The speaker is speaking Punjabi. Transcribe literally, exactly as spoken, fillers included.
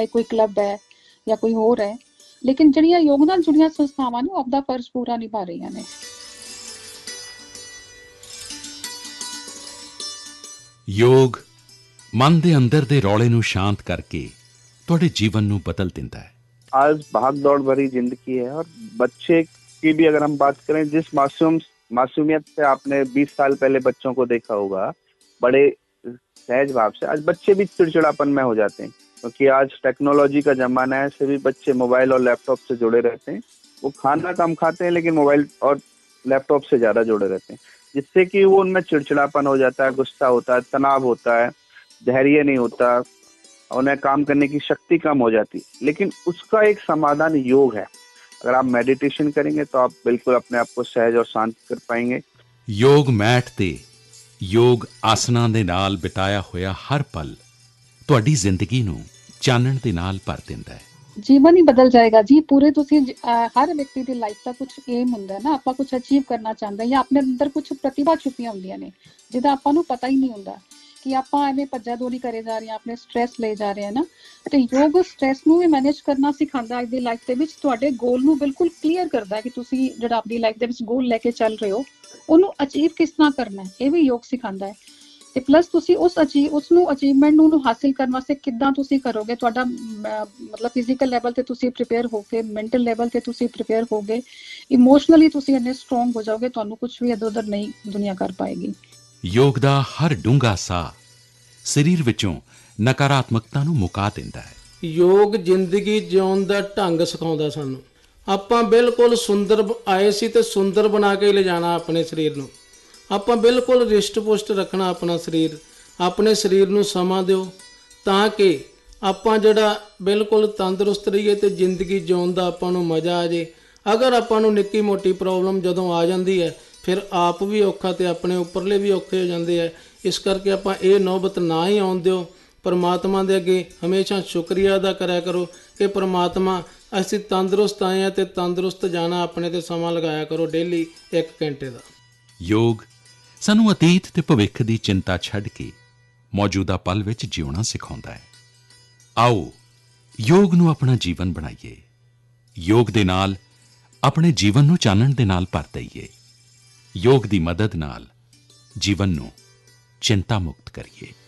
कोई क्लब है या कोई होर है, लेकिन ਜਿਹੜੀਆਂ ਯੋਗ ਨਾਲ ਜੁੜੀਆਂ ਸੰਸਥਾਵਾਂ ਨੇ ਉਹ ਆਪਦਾ ਫਰਜ਼ ਪੂਰਾ ਨਿਭਾ ਰਹੀਆਂ ਨੇ। ਯੋਗ ਮਨ ਦੇ ਅੰਦਰ ਦੇ ਰੌਲੇ ਨੂੰ ਸ਼ਾਂਤ ਕਰਕੇ ਤੁਹਾਡੇ ਜੀਵਨ ਨੂੰ ਬਦਲ ਦਿੰਦਾ ਹੈ। आज भाग दौड़ भरी जिंदगी है और बच्चे की भी अगर हम बात करें, जिस मासूम मासूमियत से आपने बीस साल पहले बच्चों को देखा होगा, बड़े सहज भाव से, आज बच्चे भी चिड़चिड़ापन में हो जाते हैं क्योंकि आज टेक्नोलॉजी का जमाना है। सभी बच्चे मोबाइल और लैपटॉप से जुड़े रहते हैं। वो खाना कम खाते हैं लेकिन मोबाइल और लैपटॉप से ज़्यादा जुड़े रहते हैं, जिससे कि वो उनमें चिड़चिड़ापन हो जाता है, गुस्सा होता है, तनाव होता है, धैर्य नहीं होता, उन्हें काम करने की शक्ति कम हो जाती। लेकिन उसका एक समाधान योग है। अगर आप मेडिटेशन करेंगे तो आप बिल्कुल अपने आप को सहज और शांत कर पाएंगे। ਯੋਗ ਮੈਟ ਤੇ ਯੋਗ ਆਸਨਾਂ ਦੇ ਨਾਲ ਬਿਤਾਇਆ ਹੋਇਆ ਹਰ ਪਲ ਤੁਹਾਡੀ ਜ਼ਿੰਦਗੀ ਨੂੰ ਚਾਨਣ ਦੇ ਨਾਲ ਭਰ ਦਿੰਦਾ ਹੈ। ਜੀਵਨ ਹੀ ਬਦਲ ਜਾਏਗਾ ਜੀ ਪੂਰੇ। ਤੁਸੀਂ ਹਰ ਵਿਅਕਤੀ ਦੀ ਲਾਈਫ ਦਾ ਕੁਝ ਏਮ ਹੁੰਦਾ ਹੈ ਨਾ, ਆਪਾਂ ਕੁਝ ਅਚੀਵ ਕਰਨਾ ਚਾਹੁੰਦੇ ਜਾਂ ਆਪਣੇ ਅੰਦਰ ਕੁਝ ਪ੍ਰਤਿਭਾ ਛੁਪੀਆਂ ਹੁੰਦੀਆਂ ਨੇ ਜਿਹਦਾ ਆਪਾਂ ਨੂੰ ਪਤਾ ਹੀ ਨਹੀਂ ਹੁੰਦਾ ਕਿ ਆਪਾਂ ਐਵੇਂ ਭੱਜਾ ਦੌੜੀ ਕਰੇ ਜਾ ਰਹੇ ਹਾਂ, ਆਪਣੇ ਸਟ੍ਰੈਸ ਲੈ ਜਾ ਰਹੇ ਹਾਂ ਨਾ। ਤੇ ਯੋਗ ਸਟ੍ਰੈਸ ਨੂੰ ਵੀ ਮੈਨੇਜ ਕਰਨਾ ਸਿਖਾਉਂਦਾ ਅੱਜ ਦੀ ਲਾਈਫ ਦੇ ਵਿੱਚ, ਤੁਹਾਡੇ ਗੋਲ ਨੂੰ ਬਿਲਕੁਲ ਕਲੀਅਰ ਕਰਦਾ ਕਿ ਤੁਸੀਂ ਜਿਹੜਾ ਆਪਣੀ ਲਾਈਫ ਦੇ ਵਿੱਚ ਗੋਲ ਲੈ ਕੇ ਚੱਲ ਰਹੇ ਹੋ ਉਹਨੂੰ ਅਚੀਵ ਕਿਸ ਤਰ੍ਹਾਂ ਕਰਨਾ ਹੈ, ਇਹ ਵੀ ਯੋਗ ਸਿਖਾਉਂਦਾ ਹੈ। ਤੇ ਪਲੱਸ ਤੁਸੀਂ ਉਸ ਅਚੀਵ ਉਸ ਨੂੰ ਅਚੀਵਮੈਂਟ ਨੂੰ ਹਾਸਿਲ ਕਰਨ ਵਾਸਤੇ ਕਿੱਦਾਂ ਤੁਸੀਂ ਕਰੋਗੇ, ਤੁਹਾਡਾ ਮਤਲਬ ਫਿਜ਼ੀਕਲ ਲੈਵਲ ਤੇ ਤੁਸੀਂ ਪ੍ਰੀਪੇਅਰ ਹੋ ਕੇ, ਮੈਂਟਲ ਲੈਵਲ ਤੇ ਤੁਸੀਂ ਪ੍ਰੀਪੇਅਰ ਹੋ ਗਏ, ਇਮੋਸ਼ਨਲੀ ਤੁਸੀਂ ਇੰਨੇ ਸਟਰੋਂਗ ਹੋ ਜਾਓਗੇ, ਤੁਹਾਨੂੰ ਕੁਝ ਵੀ ਇੱਧਰ ਉੱਧਰ ਨਹੀਂ ਦੁਨੀਆ ਕਰ ਪਾਏਗੀ। ਯੋਗ ਦਾ ਹਰ ਡੂੰਘਾ ਸਾਹ ਸਰੀਰ ਵਿੱਚੋਂ ਨਕਾਰਾਤਮਕਤਾ ਨੂੰ ਮੁਕਾ ਦਿੰਦਾ ਹੈ। ਯੋਗ ਜ਼ਿੰਦਗੀ ਜਿਉਣ ਦਾ ਢੰਗ ਸਿਖਾਉਂਦਾ ਸਾਨੂੰ। ਆਪਾਂ ਬਿਲਕੁਲ ਸੁੰਦਰ ਆਏ ਸੀ ਤੇ ਸੁੰਦਰ ਬਣਾ ਕੇ ਲਿਜਾਣਾ ਆਪਣੇ ਸਰੀਰ ਨੂੰ। ਆਪਾਂ ਬਿਲਕੁਲ ਰਿਸ਼ਟ ਪੁਸ਼ਟ ਰੱਖਣਾ ਆਪਣਾ ਸਰੀਰ। ਆਪਣੇ ਸਰੀਰ ਨੂੰ ਸਮਾਂ ਦਿਓ ਤਾਂ ਕਿ ਆਪਾਂ ਜਿਹੜਾ ਬਿਲਕੁਲ ਤੰਦਰੁਸਤ ਰਹੀਏ ਤੇ ਜ਼ਿੰਦਗੀ ਜਿਉਣ ਦਾ ਆਪਾਂ ਨੂੰ ਮਜ਼ਾ ਆ ਜੇ। ਅਗਰ ਆਪਾਂ ਨੂੰ ਨਿੱਕੀ ਮੋਟੀ ਪ੍ਰੋਬਲਮ ਜਦੋਂ ਆ ਜਾਂਦੀ ਹੈ ਫਿਰ ਆਪ ਵੀ ਔਖਾ ਤੇ ਆਪਣੇ ਉੱਪਰਲੇ ਵੀ ਔਖੇ ਹੋ ਜਾਂਦੇ ਹੈ। ਇਸ ਕਰਕੇ ਆਪਾਂ ਇਹ ਨੌਬਤ ਨਾ ਹੀ ਆਉਣ ਦਿਓ। ਪਰਮਾਤਮਾ ਦੇ ਅੱਗੇ ਹਮੇਸ਼ਾ ਸ਼ੁਕਰੀਆ ਅਦਾ ਕਰਿਆ ਕਰੋ ਕਿ ਪਰਮਾਤਮਾ ਅਸੀਂ ਤੰਦਰੁਸਤ ਆਏ ਹਾਂ ਤੇ ਤੰਦਰੁਸਤ ਜਾਣਾ ਆਪਣੇ ਤੇ ਸਮਾਂ ਲਗਾਇਆ ਕਰੋ ਡੇਲੀ ਇੱਕ ਘੰਟੇ ਦਾ। ਯੋਗ ਸਾਨੂੰ ਅਤੀਤ ਤੇ ਭਵਿੱਖ ਦੀ ਚਿੰਤਾ ਛੱਡ ਕੇ ਮੌਜੂਦਾ ਪਲ ਵਿੱਚ ਜਿਉਣਾ ਸਿਖਾਉਂਦਾ ਹੈ। ਆਓ ਯੋਗ ਨੂੰ ਆਪਣਾ ਜੀਵਨ ਬਣਾਈਏ। ਯੋਗ ਦੇ ਨਾਲ ਆਪਣੇ ਜੀਵਨ ਨੂੰ ਚਾਨਣ ਦੇ ਨਾਲ ਭਰ ਦਈਏ। ਯੋਗ ਦੀ ਮਦਦ ਨਾਲ ਜੀਵਨ ਨੂੰ ਚਿੰਤਾ ਮੁਕਤ ਕਰੀਏ।